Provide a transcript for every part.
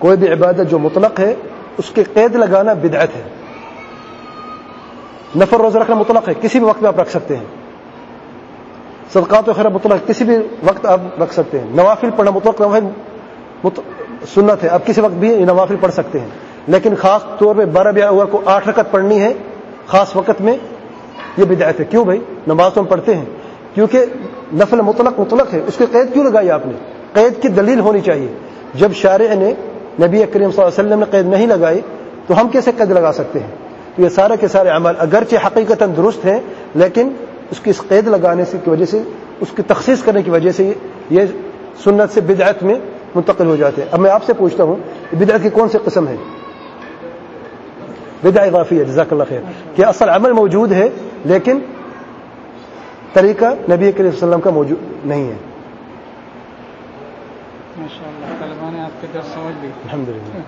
کوئی بھی عبادت جو مطلق ہے اس کے قید لگانا بدعت ہے. نفل روزہ رکھنا مطلق ہے، کسی بھی وقت میں آپ رکھ سکتے ہیں. صدقات و خیرات مطلق کسی بھی وقت آپ رکھ سکتے ہیں. نوافل پڑھنا مطلق سنت ہے، آپ کسی وقت بھی نوافل پڑھ سکتے ہیں. لیکن خاص طور پہ 12 اوور کو 8 رکعت پڑھنی ہے خاص وقت میں، یہ بدعت ہے. کیوں بھائی؟ نماز تو ہم پڑھتے ہیں. کیونکہ نفل مطلق ہے، اس کی قید کیوں لگائی آپ نے؟ قید کی دلیل ہونی چاہیے. جب شارع نے نبی کریم صلی اللہ علیہ وسلم نے قید نہیں لگائی تو ہم کیسے قید لگا سکتے ہیں؟ تو یہ سارے کے سارے اعمال اگرچہ حقیقتاً درست ہیں، لیکن اس کی قید لگانے سے کی وجہ سے، اس کی تخصیص کرنے کی وجہ سے یہ سنت سے بدعت میں منتقل ہو جاتے ہیں. اب میں آپ سے پوچھتا ہوں بدعت کی کون سی قسم ہے؟ بدعہ اضافیہ. جزاک اللہ خیر. کہ اصل عمل موجود ہے لیکن طریقہ نبی کریم صلی اللہ علیہ وسلم کا موجود نہیں ہے. ماشاءاللہ طلباء نے آپ کے درس سمجھ لی. الحمدللہ.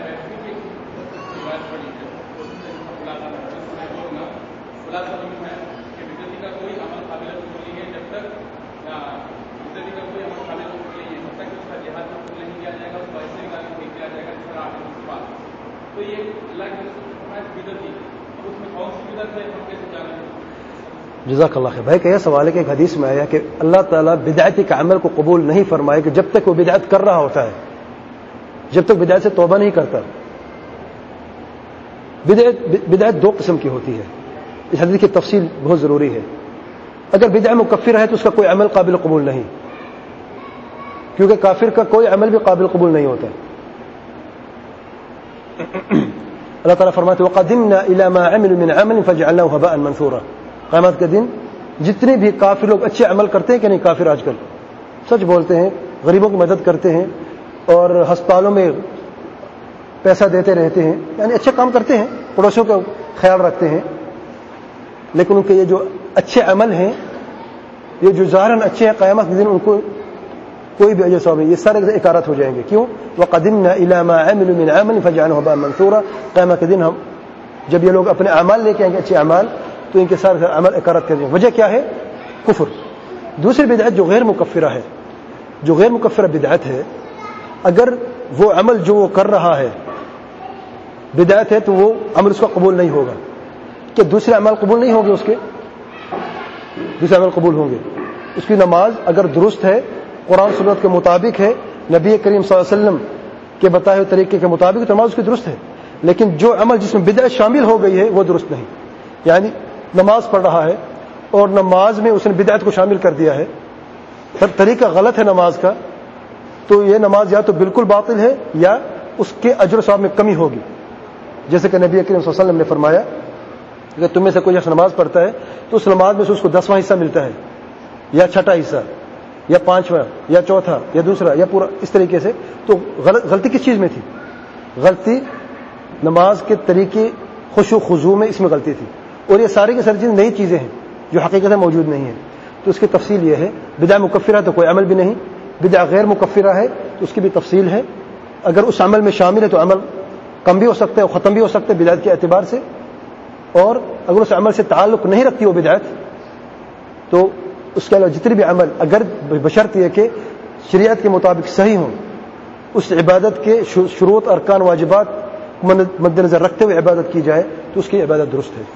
جزاک اللہ خیر. بھائی کہ یہ سوال ہے کہ ایک حدیث میں آیا کہ اللہ تعالیٰ بدعتی کا عمل کو قبول نہیں فرمائے کہ جب تک وہ بدعت کر رہا ہوتا ہے، جب تک بدعت سے توبہ نہیں کرتا. بدعت 2 قسم کی ہوتی ہے. اس حدیث کی تفصیل بہت ضروری ہے. اگر بدعت مکفر ہے تو اس کا کوئی عمل قابل قبول نہیں، کیونکہ کافر کا کوئی عمل بھی قابل قبول نہیں ہوتا. اللہ تعالیٰ فرماتے وَقَدِمْنَا إِلَى مَا عَمِلُوا مِنْ عَمَلٍ فَجَعَلْنَاهُ هَبَاءً مَنْثُورًا. قیامت کے دن جتنے بھی کافر لوگ اچھے عمل کرتے ہیں کہ نہیں، کافر آج کل سچ بولتے ہیں، غریبوں کی مدد کرتے ہیں اور ہسپتالوں میں پیسہ دیتے رہتے ہیں، یعنی اچھے کام کرتے ہیں، پڑوسیوں کا خیال رکھتے ہیں، لیکن ان کے یہ جو اچھے عمل ہیں، یہ جو ظاہراً اچھے ہیں، قیامت کے دن ان کو کوئی بھی اجر ثواب نہیں، یہ سارے اکارت ہو جائیں گے. کیوں؟ وَقَدِمْنَا إِلَى مَا عَمِلُوا مِنْ عَمَلٍ فَجَعَلْنَاهُ هَبَاءً مَنْثُورًا. قیامت کے دن ہم جب یہ لوگ اپنے اعمال لے کے آئیں گے، اچھے اعمال، تو ان کے سارے عمل اکارت کر دیں گے. وجہ کیا ہے؟ کفر. دوسری بدعت جو غیر مکفرہ ہے، جو غیر مکفرہ بدعت ہے، اگر وہ عمل جو وہ کر رہا ہے بدعت ہے تو وہ عمل اس کا قبول نہیں ہوگا. کہ دوسرے عمل قبول نہیں ہوں گے، اس کے دوسرے عمل قبول ہوں گے. اس کی نماز اگر درست ہے، قرآن سنت کے مطابق ہے، نبی کریم صلی اللہ علیہ وسلم کے بتائے ہوئے طریقے کے مطابق، تو نماز اس کی درست ہے. لیکن جو عمل جس میں بدعت شامل ہو گئی ہے وہ درست نہیں. یعنی نماز پڑھ رہا ہے اور نماز میں اس نے بدعت کو شامل کر دیا ہے، طریقہ غلط ہے نماز کا، تو یہ نماز یا تو بالکل باطل ہے یا اس کے اجر و ثواب میں کمی ہوگی. جیسے کہ نبی کریم صلی اللہ علیہ وسلم نے فرمایا کہ تم میں سے کوئی شخص نماز پڑھتا ہے تو اس نماز میں سے اس کو 10واں حصہ ملتا ہے، یا 6واں حصہ، یا 5واں، یا 4تھا، یا دوسرا، یا پورا، اس طریقے سے. تو غلطی کس چیز میں تھی؟ غلطی نماز کے طریقے خشوع خضوع میں، اس میں غلطی تھی. اور یہ ساری کی ساری چیزیں نئی چیزیں ہیں جو حقیقت میں موجود نہیں ہیں. تو اس کی تفصیل یہ ہے، بدعہ مکفرہ تو کوئی عمل بھی نہیں، بدعہ غیر مکفرہ ہے تو اس کی بھی تفصیل ہے. اگر اس عمل میں شامل ہے تو عمل کم بھی ہو سکتا ہے اور ختم بھی ہو سکتا ہے بدعت کے اعتبار سے. اور اگر اس عمل سے تعلق نہیں رکھتی وہ بدعت، تو اس کے علاوہ جتنے بھی عمل اگر بشرط یہ کہ شریعت کے مطابق صحیح ہوں، اس عبادت کے شروط، ارکان، واجبات مد نظر رکھتے ہوئے عبادت کی جائے تو اس کی عبادت درست ہے.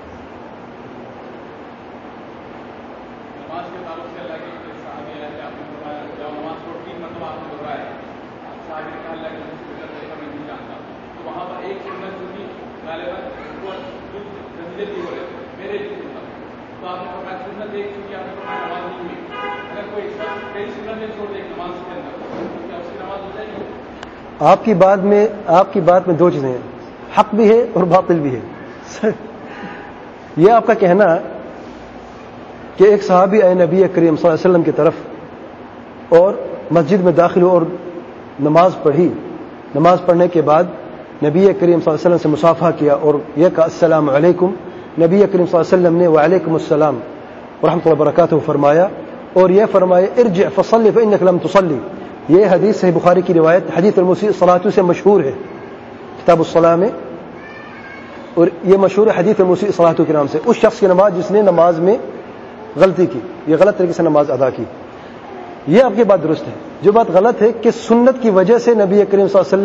آپ کی بات میں 2 چیزیں ہیں، حق بھی ہے اور باطل بھی ہے. یہ آپ کا کہنا کہ ایک صحابی آئے نبی کریم صلی اللہ علیہ وسلم کی طرف اور مسجد میں داخل ہو اور نماز پڑھی، نماز پڑھنے کے بعد نبی کریم صلی اللہ علیہ وسلم سے مصافحہ کیا اور یہ کہا السلام علیکم. نبی کریم صلی اللہ علیہ وسلم نے وعلیکم السلام ورحمۃ اللہ وبرکاتہ فرمایا، اور یہ فرمایا ارجع فصلی فانک لم تصلی. یہ حدیث صحیح بخاری کی روایت حدیث المسیء صلاۃ سے مشہور ہے کتاب الصلاۃ میں، اور یہ مشہور ہے حدیث المسیء صلاۃ کے نام سے. اس شخص کی نماز جس نے نماز میں غلطی کی، یہ غلط طریقے سے نماز ادا کی. یہ آپ کی بات درست ہے. جو بات غلط ہے کہ سنت کی وجہ سے نبی کریم صلی اللہ علیہ وسلم